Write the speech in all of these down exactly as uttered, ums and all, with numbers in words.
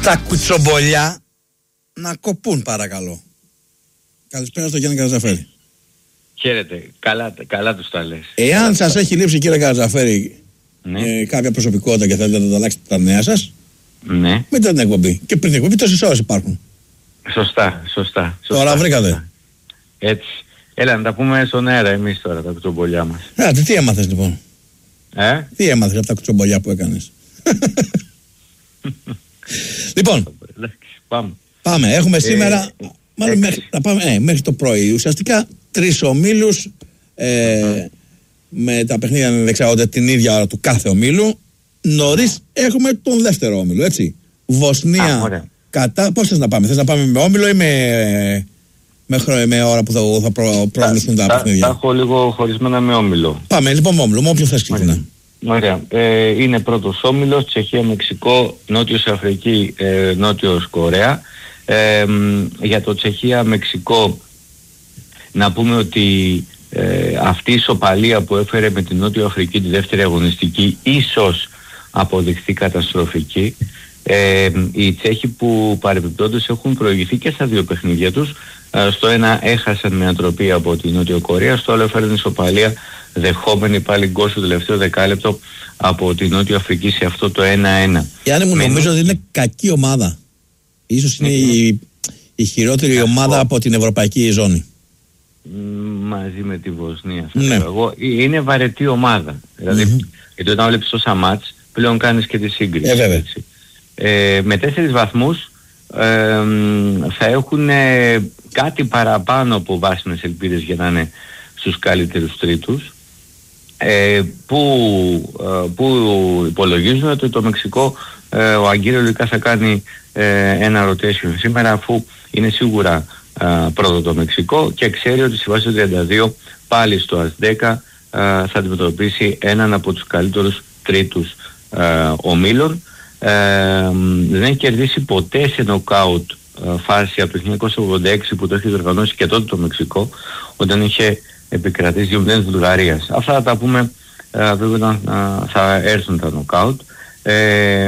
τα κουτσομπολιά να κοπούν, παρακαλώ. Καλησπέρα στο Γιάννη Καρατζαφέρη. Χαίρετε, καλά, καλά τους τα λες. Εάν σας έχει λείψει, κύριε Καρατζαφέρη, ναι. ε, κάποια προσωπικότητα και θέλετε να τα αλλάξετε τα νέα σας, ναι. μετά την εκπομπή. Και πριν την εκπομπή τόσες ώρες υπάρχουν. Σωστά, σωστά. σωστά Τώρα βρήκατε. Σωστά. Έτσι. Έλα να τα πούμε στον αέρα εμείς τώρα, τα κουτσομπολιά μας. Α, τι έμαθες λοιπόν. Ε? Τι έμαθες από τα κουτσομπολιά που έκανες. Λοιπόν, πάμε. Πάμε, έχουμε σήμερα, ε, μάλλον μέχρι, να πάμε, ε, μέχρι το πρωί, ουσιαστικά τρεις ομίλους, ε, mm. με τα παιχνίδια να διεξάγονται την ίδια ώρα του κάθε ομίλου. Νωρίς έχουμε τον δεύτερο όμιλο, έτσι. Βοσνία, ah, κατά, πώς θες να πάμε, θες να πάμε με όμιλο ή με, με, με ώρα που θα, θα προ, προβληθούν τα, τα παιχνίδια. Τα έχω λίγο χωρισμένα με όμιλο. Πάμε λοιπόν με όμιλο, με όποιον θες ξεκινά. Ωραία. Ε, είναι πρώτος όμιλος, Τσεχία, Μεξικό, Νότιος Αφρική, ε, Νότιος Κορέα. Ε, για το Τσεχία, Μεξικό, να πούμε ότι ε, αυτή η ισοπαλία που έφερε με την Νότιο Αφρική τη δεύτερη αγωνιστική ίσως αποδειχθεί καταστροφική. Ε, οι Τσέχοι που παρεμπιπτόντως έχουν προηγηθεί και στα δύο παιχνίδια τους. Ε, στο ένα έχασαν με ανατροπή από την Νότιο Κορέα, στο άλλο έφεραν ισοπαλία δεχόμενη πάλι γκολ στο τελευταίο δεκάλεπτο από την Νότιο Αφρική σε αυτό το ένα ένα. Γιάννη μου, νομίζω ότι είναι κακή ομάδα. Ίσως είναι mm-hmm. η, η χειρότερη Κακό. ομάδα από την ευρωπαϊκή ζώνη. Μαζί με τη Βοσνία θα ναι. εγώ. Είναι βαρετή ομάδα. Δηλαδή, mm-hmm. γιατί όταν βλέπεις τόσα μάτς, πλέον κάνεις και τη σύγκριση. Ε, βέβαια. Ε, με τέσσερις βαθμούς ε, θα έχουν ε, κάτι παραπάνω από βάσιμες ελπίδες για να είναι στους καλύτερους τρίτους. Ε, που, ε, που υπολογίζουν ότι το Μεξικό, ε, ο Αγκύρο λογικά θα κάνει ε, ένα rotation σήμερα, αφού είναι σίγουρα ε, πρώτο το Μεξικό και ξέρει ότι στη βάση του τριάντα δύο πάλι στο Ασδέκα ε, θα αντιμετωπίσει έναν από τους καλύτερους τρίτους ε, ομίλων. Ε, δεν έχει κερδίσει ποτέ σε νοκάουτ ε, φάση από το χίλια εννιακόσια ογδόντα έξι που το έχει διοργανώσει και τότε το Μεξικό, όταν είχε επικρατήσει δύο μηδέν της Βουλγαρίας. Αυτά θα τα πούμε ε, βέβαια ε, θα έρθουν τα νοκάουτ. Ε,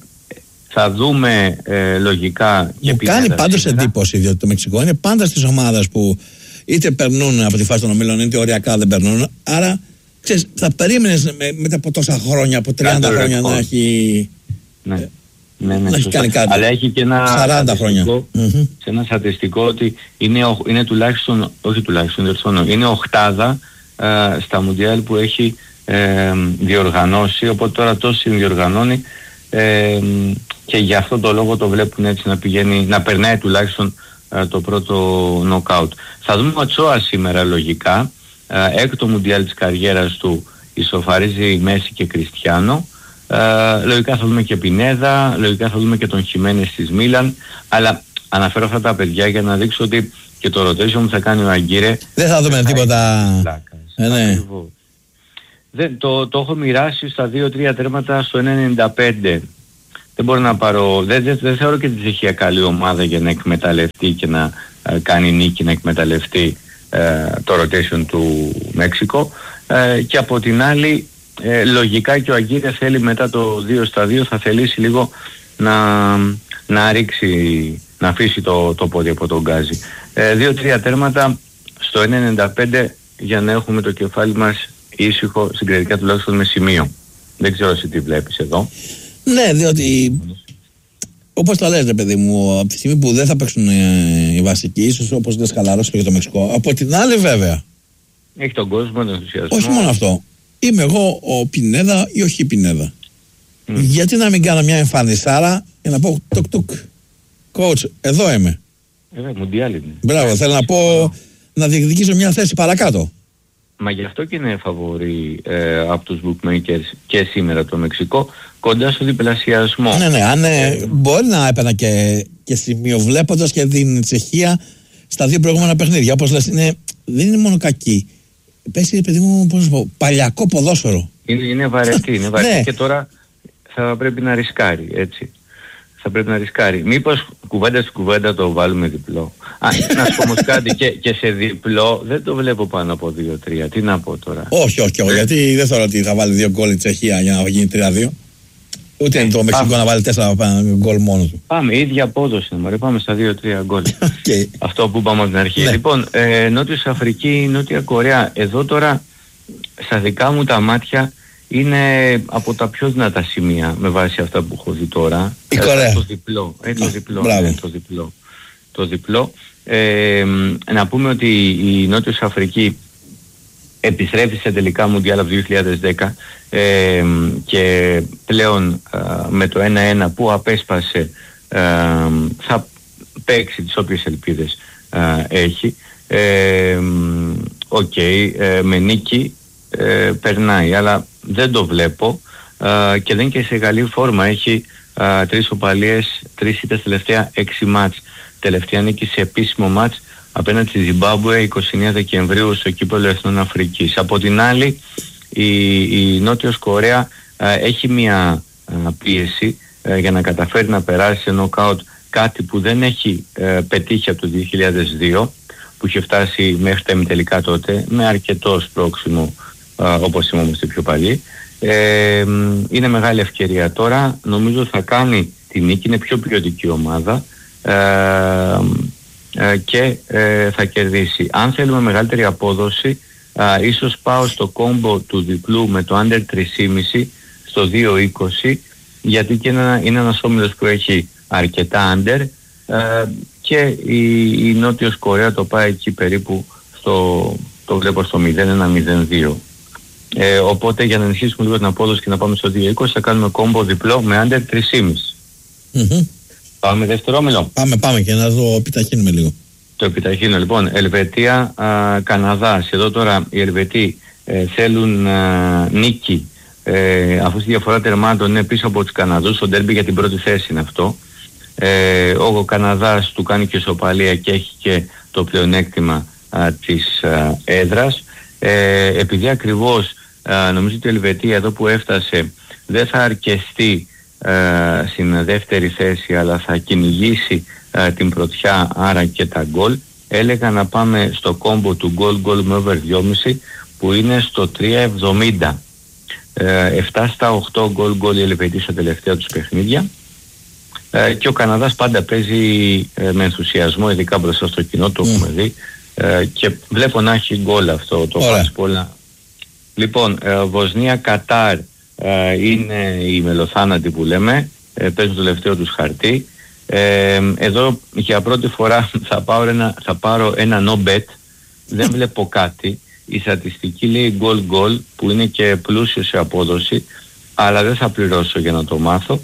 θα δούμε ε, λογικά... Μου κάνει πάντως εντύπωση, διότι το Μεξικό είναι πάντα στις ομάδες που είτε περνούν από τη φάση των ομίλων είτε οριακά δεν περνούν. Άρα, ξέρεις, θα περίμενες με, μετά από τόσα χρόνια, από τριάντα χρόνια ρεκόρ. να έχει... Ναι. Ε, ναι, ναι, να έχει κάνει κάτι. Αλλά έχει και ένα σαράντα χρόνια. Mm-hmm. Σε ένα στατιστικό ότι είναι, είναι τουλάχιστον, όχι τουλάχιστον, διορθώνω, είναι οχτάδα ε, στα Μουντιάλ που έχει ε, διοργανώσει, οπότε τώρα τόσο συνδιοργανώνει ε, και γι' αυτό το λόγο το βλέπουν έτσι να πηγαίνει, να περνάει τουλάχιστον ε, το πρώτο νοκάουτ. Θα δούμε ο Τσόα σήμερα λογικά, ε, έκτο Μουντιάλ της καριέρας του, ισοφαρίζει Μέση και Κριστιάνο. Uh, λογικά θα δούμε και Πινέδα, λογικά θα δούμε και τον Χιμένες της Μίλαν, αλλά αναφέρω αυτά τα παιδιά για να δείξω ότι και το rotation που θα κάνει ο Αγκύρε δεν θα δούμε τίποτα. Ε, ναι. δεν, το, το έχω μοιράσει στα δύο τρία τέρματα στο ένα ενενήντα πέντε. Δεν μπορώ να πάρω, δεν, δεν, δεν θεωρώ και τη Τσεχία καλή ομάδα για να εκμεταλλευτεί και να uh, κάνει νίκη, να εκμεταλλευτεί uh, το rotation του Μέξικο, uh, και από την άλλη Ε, λογικά και ο Αγκύρια θέλει μετά το δύο στα δύο, θα θελήσει λίγο να, να ρίξει, να αφήσει το, το πόδι από τον γκάζι. Ε, δύο τρία τέρματα στο ένα ενενήντα πέντε για να έχουμε το κεφάλι μας ήσυχο, συγκριτικά τουλάχιστον με σημείο. Δεν ξέρω εσύ τι βλέπεις εδώ. Ναι, διότι όπως το λες, ρε παιδί μου, από τη στιγμή που δεν θα παίξουν ε, οι βασικοί, ίσως όπως λες χαλαρώσει και το Μεξικό. Από την άλλη βέβαια, έχει τον κόσμο, τον ενθουσιασμό. όχι μόνο αυτό. Είμαι εγώ ο Πινέδα ή όχι η Πινέδα. Mm. Γιατί να μην κάνω μια εμφανισάρα για να πω τουκ τουκ. Coach, εδώ είμαι. Ε, Μουντιάλ είναι. Μπράβο, θέλω να πω να διεκδικήσω μια θέση παρακάτω. Μα γι' αυτό και είναι φαβορί ε, από τους bookmakers και σήμερα το Μεξικό, κοντά στο διπλασιασμό. Ναι, ναι, αν ε, μπορεί να έπαιρνα και, και σημείο βλέποντας και την Τσεχία στα δύο προηγούμενα παιχνίδια. Όπως λες, είναι, δεν είναι μόνο κακή. Πέσει, παιδί μου, πώς να πω, παλιακό ποδόσφαιρο. Είναι, είναι βαρετή, είναι βαρετή ναι. Και τώρα θα πρέπει να ρισκάρει, έτσι. Θα πρέπει να ρισκάρει. Μήπως κουβέντα στην κουβέντα το βάλουμε διπλό. Α, να σου πω όμως κάτι, και, και σε διπλό δεν το βλέπω πάνω από δύο τρία. Τι να πω τώρα. Όχι, όχι, όχι, γιατί δεν θεωρώ ότι θα βάλει δύο γκολ η Τσεχία για να γίνει τρία δύο. Ούτε είναι το Μεξικό να βάλει τέσσερα γκολ μόνο του. Πάμε, η ίδια απόδοση, μωρέ, πάμε στα δύο τρία γκολ. Okay. Αυτό που είπαμε από την αρχή. Ναι. Λοιπόν, ε, Νότιος Αφρική, Νότια Κορέα, εδώ τώρα στα δικά μου τα μάτια είναι από τα πιο δυνατά σημεία με βάση αυτά που έχω δει τώρα. Η ε, Κορέα. Το διπλό, ε, το, διπλό ε, το διπλό. Το διπλό. Ε, να πούμε ότι η Νότιος Αφρική επιστρέφει σε τελικά Μουντιάλ από το δύο χιλιάδες δέκα ε, και πλέον ε, με το ένα ένα που απέσπασε ε, θα παίξει τις όποιες ελπίδες ε, έχει. Οκ, ε, okay, ε, με νίκη ε, περνάει, αλλά δεν το βλέπω ε, και δεν είναι και σε καλή φόρμα. Έχει ε, τρεις οπαλίες, τρεις ήττες τελευταία έξι μάτς. Τελευταία νίκη σε επίσημο μάτς απέναντι στη Ζιμπάμπουε εικοστή ενάτη Δεκεμβρίου στο κύπελλο Εθνών Αφρικής. Από την άλλη η, η Νότιος Κορέα α, έχει μια α, πίεση α, για να καταφέρει να περάσει σε νοκάουτ, κάτι που δεν έχει α, πετύχει από το δύο χιλιάδες δύο που είχε φτάσει μέχρι τα ημιτελικά τότε με αρκετό σπρώξιμο α, όπως είμαστε πιο παλιοί. Ε, είναι μεγάλη ευκαιρία τώρα, νομίζω θα κάνει τη νίκη, είναι πιο ποιοτική ομάδα ε, ε, και ε, θα κερδίσει. Αν θέλουμε μεγαλύτερη απόδοση, ε, ίσως πάω στο κόμπο του διπλού με το under τρία κόμμα πέντε στο δύο είκοσι, γιατί και είναι, είναι ένας όμιλος που έχει αρκετά under ε, και η, η Νότιος Κορέα το πάει εκεί περίπου στο, το βλέπω στο μηδέν ένα μηδέν δύο. Ε, οπότε για να ενισχύσουμε λίγο την απόδοση και να πάμε στο δύο είκοσι θα κάνουμε κόμπο διπλό με under τρία κόμμα πέντε. Mm-hmm. Πάμε δεύτερο όμιλο. Πάμε, πάμε και να το επιταχύνουμε λίγο. Το επιταχύνω λοιπόν. Ελβετία, α, Καναδάς. Εδώ τώρα οι Ελβετοί ε, θέλουν α, νίκη. Ε, αφού στη διαφορά τερμάτων είναι πίσω από τους Καναδούς. Ο ντέρμπι για την πρώτη θέση είναι αυτό. Ε, ο Καναδάς του κάνει και ισοπαλία και έχει και το πλεονέκτημα α, της α, έδρας. Ε, επειδή ακριβώς α, νομίζω ότι η Ελβετία εδώ που έφτασε δεν θα αρκεστεί α, στην δεύτερη θέση, αλλά θα κυνηγήσει α, την πρωτιά, άρα και τα γκολ, έλεγα να πάμε στο κόμπο του γκολ γκολ με over δύο κόμμα πέντε που είναι στο τρία εβδομήντα. ε, επτά στα οκτώ γκολ γκολ η Ελβετία στα τελευταία τους παιχνίδια ε, και ο Καναδάς πάντα παίζει ε, με ενθουσιασμό, ειδικά μπροστά στο κοινό, το mm. έχουμε δει. Uh, και βλέπω να έχει γκολ αυτό το πας πολλά. Λοιπόν, uh, Βοσνία Κατάρ uh, είναι η μελοθάνατη που λέμε, uh, παίζουν το τελευταίο τους χαρτί. Uh, εδώ για πρώτη φορά θα πάρω ένα, θα πάρω ένα no bet, δεν βλέπω κάτι. Η στατιστική λέει γκολ γκολ που είναι και πλούσιο σε απόδοση, αλλά δεν θα πληρώσω για να το μάθω.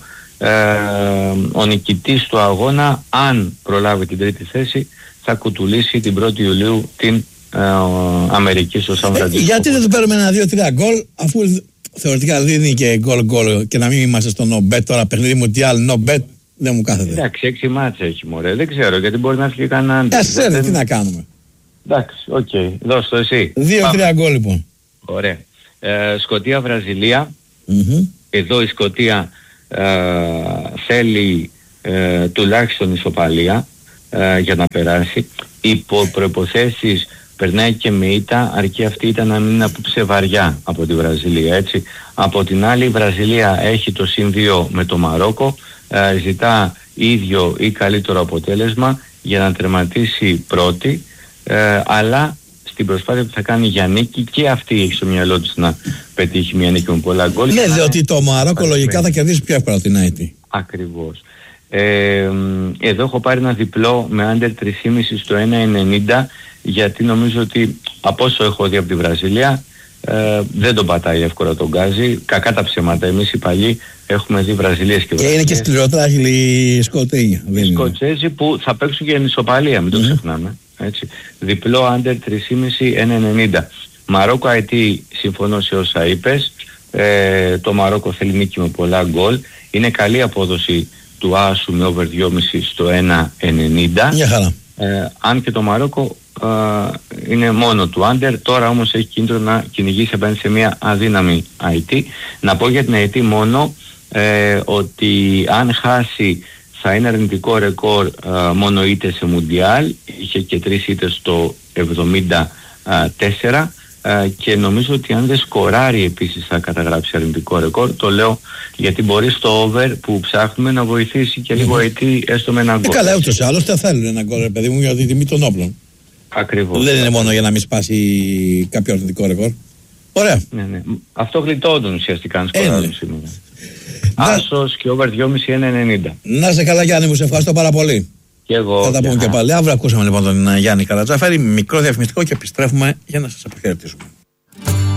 Uh, ο νικητής του αγώνα, αν προλάβει την τρίτη θέση, θα κουτουλήσει την πρώτη Ιουλίου την ε, Αμερική στο Σαν Φραντζίσκο. Ε, γιατί δεν του παίρνουμε ένα δύο τρία γκολ, αφού θεωρητικά δίνει και γκολ γκολ και να μην είμαστε στο no bet τώρα, παιχνίδι μου, τι άλλο no bet, δεν μου κάθεται. Εντάξει, έξι μάτσα έχει μωρέ, δεν ξέρω, γιατί μπορεί να έρθει κανένα άντρα. Ας ξέρετε, τι να κάνουμε. Εντάξει, οκ, okay. Δώσ' το εσύ. δύο τρία γκολ λοιπόν. Ωραία. Ε, Σκωτία-Βραζιλία. Mm-hmm. Εδώ η Σκωτία ε, θέλει ε, τουλάχιστον ισοπαλία για να περάσει. Υπό προϋποθέσεις περνάει και με ήττα, αρκεί αυτή ήταν να μην απόψε βαριά από τη Βραζιλία, έτσι. Από την άλλη η Βραζιλία έχει το συν δύο με το Μαρόκο, ε, ζητά ίδιο ή καλύτερο αποτέλεσμα για να τερματίσει πρώτη, ε, αλλά στην προσπάθεια που θα κάνει για νίκη και αυτή έχει στο μυαλό της να πετύχει μια νίκη με πολλά γκολ. Ναι, διότι το Μαρόκο λογικά θα κερδίσει πιο εύκολα την Άιτι. Ακριβώς. Ε, εδώ έχω πάρει ένα διπλό με under τρία κόμμα πέντε στο ένα ενενήντα, γιατί νομίζω ότι από όσο έχω δει από τη Βραζιλία ε, δεν τον πατάει εύκολα τον γκάζι. Κακά τα ψέματα, εμείς οι παλιοί έχουμε δει Βραζιλίες και Βραζιλίες. Και είναι και σκληροτράχυλοι οι Σκοτέοι. Οι Σκοτσέζοι που θα παίξουν και ενισοπαλία, μην το mm-hmm. ξεχνάμε. Έτσι. Διπλό under τρία κόμμα πέντε ένα ενενήντα. Μαρόκο Αιτή, συμφωνώ σε όσα είπες. Ε, το Μαρόκο θέλει νίκη με πολλά γκολ. Είναι καλή απόδοση του Άσου με over δύο κόμμα πέντε στο ένα ενενήντα. Μια χαρά. Ε, αν και το Μαρόκο ε, είναι μόνο του under, τώρα όμως έχει κίνητρο να κυνηγήσει απέναντι σε μια αδύναμη Αιτή. Να πω για την Αιτή μόνο ε, ότι αν χάσει θα είναι αρνητικό ρεκόρ ε, μόνο ήττες σε Μουντιάλ. Είχε και τρεις ήττες στο εβδομήντα τέσσερα ε, και νομίζω ότι αν δεν σκοράρει επίσης θα καταγράψει αρνητικό ρεκόρ. Το λέω γιατί μπορεί στο over που ψάχνουμε να βοηθήσει και λίγο mm-hmm. έστω με έναν γκολ. Ε, καλά, ούτως ή άλλως θα θέλουν έναν γκολ, παιδί μου, για τη τιμή των όπλων. Ακριβώς. Δεν είναι μόνο για να μην σπάσει κάποιο αρνητικό ρεκόρ. Ωραία. Ναι, ναι. Αυτό γλιτώνουν ουσιαστικά αν σκοράρουν ε, σήμερα. Άσος και over δυόμισι ένα ενενήντα. Να σε καλά, Γιάννη μου, σε ευχαριστώ πάρα πολύ. Και εγώ. Θα τα πούμε και πάλι. Αύριο ακούσαμε λοιπόν τον Γιάννη Καρατζαφέρη, μικρό διαφημιστικό και επιστρέφουμε για να σας αποχαιρετήσουμε.